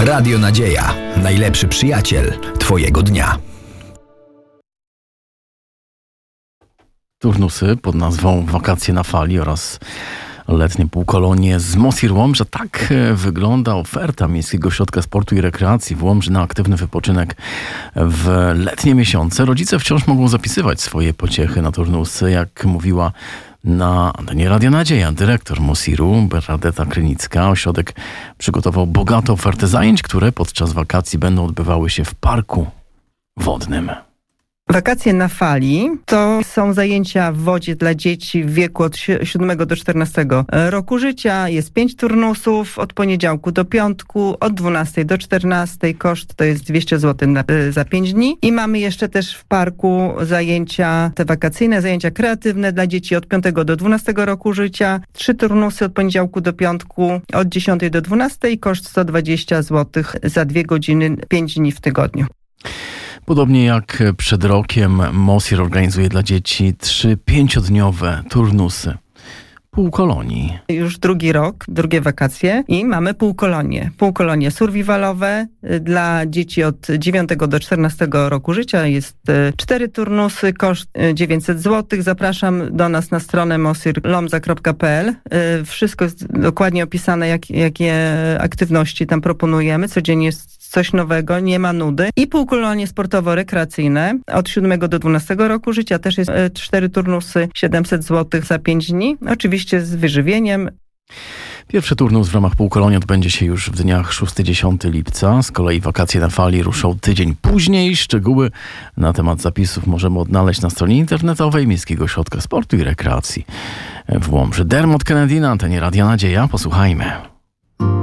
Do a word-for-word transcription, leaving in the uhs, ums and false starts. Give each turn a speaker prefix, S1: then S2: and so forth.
S1: Radio Nadzieja. Najlepszy przyjaciel Twojego dnia.
S2: Turnusy pod nazwą Wakacje na fali oraz letnie półkolonie z Mosir Łomża. Tak wygląda oferta Miejskiego Ośrodka Sportu i Rekreacji w Łomży na aktywny wypoczynek w letnie miesiące. Rodzice wciąż mogą zapisywać swoje pociechy na turnusy, jak mówiła na antenie Radia Nadzieja dyrektor Mosiru, Bernadeta Krynicka. Ośrodek przygotował bogatą ofertę zajęć, które podczas wakacji będą odbywały się w parku wodnym.
S3: Wakacje na fali to są zajęcia w wodzie dla dzieci w wieku od siódmego do czternastego roku życia. Jest pięć turnusów od poniedziałku do piątku, od dwunastej do czternastej. Koszt to jest dwieście złotych na, za pięć dni. I mamy jeszcze też w parku zajęcia te wakacyjne, zajęcia kreatywne dla dzieci od piątego do dwunastego roku życia. Trzy turnusy od poniedziałku do piątku, od dziesiątej do dwunastej. Koszt sto dwadzieścia złotych za dwie godziny, pięć dni w tygodniu.
S2: Podobnie jak przed rokiem, Mosir organizuje dla dzieci trzy pięciodniowe turnusy półkolonii.
S3: Już drugi rok, drugie wakacje i mamy półkolonie. Półkolonie survivalowe dla dzieci od dziewiątego do czternastego roku życia. Jest cztery turnusy, koszt dziewięćset złotych. Zapraszam do nas na stronę mosir lomza kropka p l. Wszystko jest dokładnie opisane, jak, jakie aktywności tam proponujemy. Codziennie jest coś nowego, nie ma nudy. I półkolonie sportowo-rekreacyjne od siódmego do dwunastego roku życia. Też jest cztery turnusy, siedemset złotych za pięć dni. Oczywiście z wyżywieniem.
S2: Pierwszy turnus w ramach półkolonii odbędzie się już w dniach szóstego do dziesiątego lipca. Z kolei wakacje na fali ruszą tydzień później. Szczegóły na temat zapisów możemy odnaleźć na stronie internetowej Miejskiego Ośrodka Sportu i Rekreacji w Łomży. Dermot Kennedy na antenie Radia Nadzieja. Posłuchajmy.